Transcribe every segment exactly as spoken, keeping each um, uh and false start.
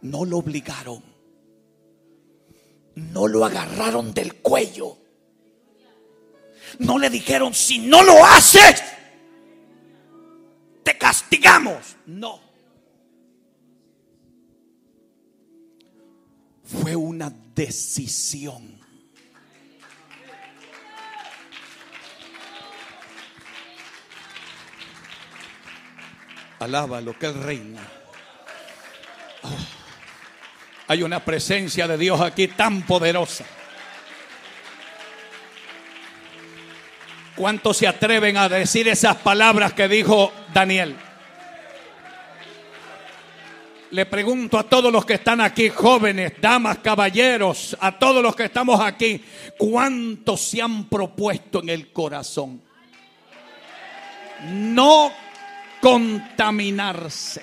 No lo obligaron, no lo agarraron del cuello, no le dijeron: si no lo haces, te castigamos. No. Fue una decisión. Alaba lo que Él reina. Oh, hay una presencia de Dios aquí tan poderosa. ¿Cuántos se atreven a decir esas palabras que dijo Daniel? Le pregunto a todos los que están aquí, jóvenes, damas, caballeros, a todos los que estamos aquí, ¿cuántos se han propuesto en el corazón no contaminarse?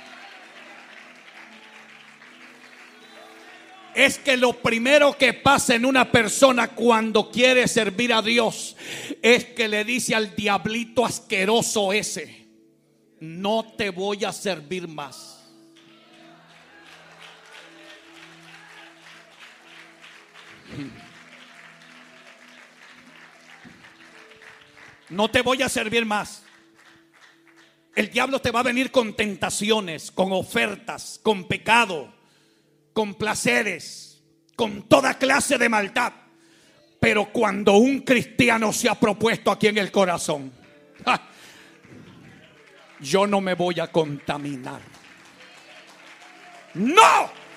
Es que lo primero que pasa en una persona cuando quiere servir a Dios es que le dice al diablito asqueroso ese: no te voy a servir más. No te voy a servir más. El diablo te va a venir con tentaciones, con ofertas, con pecado, con placeres, con toda clase de maldad. Pero cuando un cristiano se ha propuesto aquí en el corazón: ¡ja!, yo no me voy a contaminar. ¡No!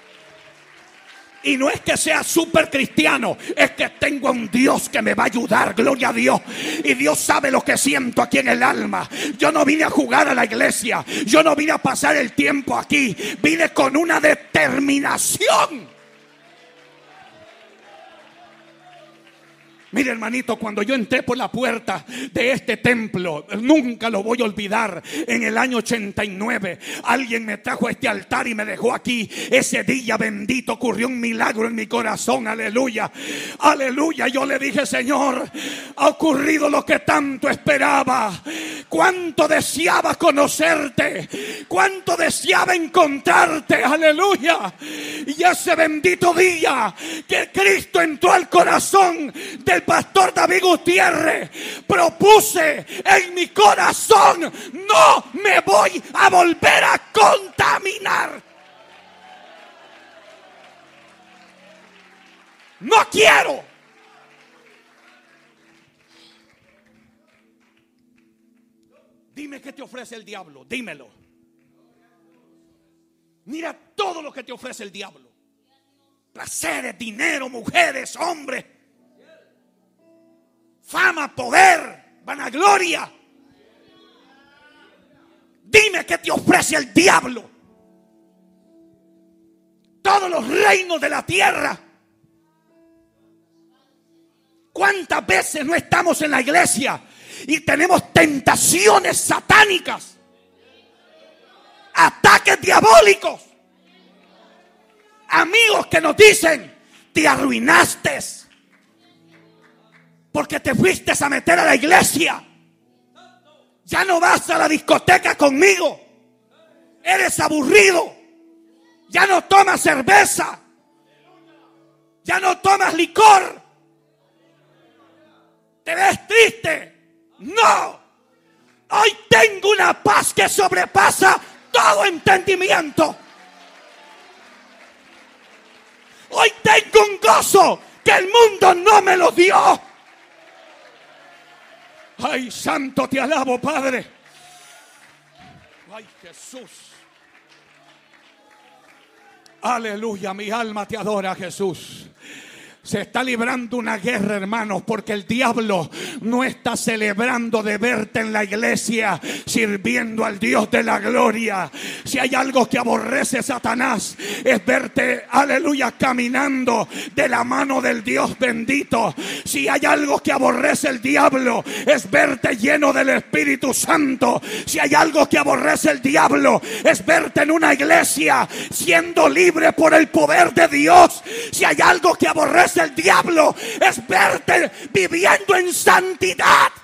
Y no es que sea súper cristiano, es que tengo a un Dios que me va a ayudar, gloria a Dios. Y Dios sabe lo que siento aquí en el alma. Yo no vine a jugar a la iglesia, yo no vine a pasar el tiempo aquí, vine con una determinación. Mire, hermanito, cuando yo entré por la puerta de este templo, nunca lo voy a olvidar. En el año ochenta y nueve, alguien me trajo a este altar y me dejó aquí. Ese día bendito ocurrió un milagro en mi corazón. Aleluya, aleluya. Yo le dije: Señor, ha ocurrido lo que tanto esperaba. Cuánto deseaba conocerte, cuánto deseaba encontrarte. Aleluya. Y ese bendito día que Cristo entró al corazón del pastor David Gutiérrez, propuse en mi corazón: no me voy a volver a contaminar. No quiero. Dime qué te ofrece el diablo, dímelo. Mira todo lo que te ofrece el diablo: placeres, dinero, mujeres, hombres, fama, poder, vanagloria. Dime qué te ofrece el diablo. Todos los reinos de la tierra. ¿Cuántas veces no estamos en la iglesia y tenemos tentaciones satánicas, ataques diabólicos, amigos que nos dicen: te arruinaste porque te fuiste a meter a la iglesia, ya no vas a la discoteca conmigo, eres aburrido, ya no tomas cerveza, ya no tomas licor, te ves triste. No, hoy tengo una paz que sobrepasa todo entendimiento. Hoy tengo un gozo que el mundo no me lo dio. Ay, santo, te alabo, Padre. Ay, Jesús. Aleluya, mi alma te adora, Jesús. Se está librando una guerra, hermanos, porque el diablo no está celebrando de verte en la iglesia sirviendo al Dios de la gloria. Si hay algo que aborrece Satanás, es verte, aleluya, caminando de la mano del Dios bendito. Si hay algo que aborrece el diablo, es verte lleno del Espíritu Santo. Si hay algo que aborrece el diablo, es verte en una iglesia siendo libre por el poder de Dios. Si hay algo que aborrece el diablo, es verte viviendo en santidad.